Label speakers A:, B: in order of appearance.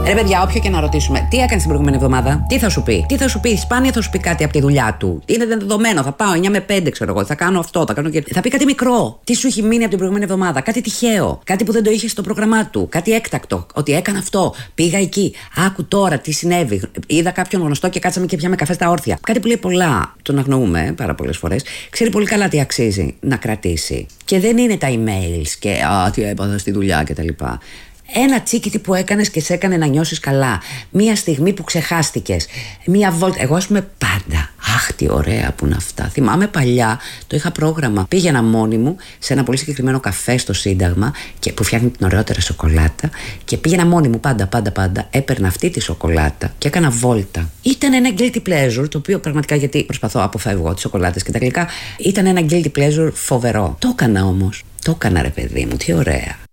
A: Ρε παιδιά, όποιο και να ρωτήσουμε, τι έκανε την προηγούμενη εβδομάδα, τι θα σου πει. Τι θα σου πει, σπάνια θα σου πει κάτι από τη δουλειά του. Είναι δεδομένο, θα πάω 9 με 5, ξέρω εγώ, θα κάνω αυτό, θα κάνω και. Θα πει κάτι μικρό. Τι σου έχει μείνει από την προηγούμενη εβδομάδα, κάτι τυχαίο, κάτι που δεν το είχε στο πρόγραμμά του, κάτι έκτακτο. Ότι έκανα αυτό, πήγα εκεί, άκου τώρα τι συνέβη. Είδα κάποιον γνωστό και κάτσαμε και πιάμε καφέ στα όρθια. Κάτι που λέει πολλά, τον αγνοούμε πάρα πολλές φορές. Ξέρει πολύ καλά τι αξίζει να κρατήσει. Και δεν είναι τα emails και τι έπαθα στη δουλειά κτλ. Ένα τσίκιτι που έκανες και σε έκανε να νιώσεις καλά. Μία στιγμή που ξεχάστηκες. Μία βόλτα. Εγώ, ας πούμε, πάντα. Αχ, τι ωραία που είναι αυτά. Θυμάμαι παλιά, το είχα πρόγραμμα. Πήγαινα μόνη μου σε ένα πολύ συγκεκριμένο καφέ στο Σύνταγμα και που φτιάχνει την ωραιότερα σοκολάτα. Και πήγαινα μόνη μου πάντα. Έπαιρνα αυτή τη σοκολάτα και έκανα βόλτα. Ήταν ένα guilty pleasure, το οποίο πραγματικά, γιατί προσπαθώ αποφεύγω τις σοκολάτες και τα γλυκά, ήταν ένα guilty pleasure φοβερό. Το έκανα όμως. Το έκανα, ρε παιδί μου, τι ωραία.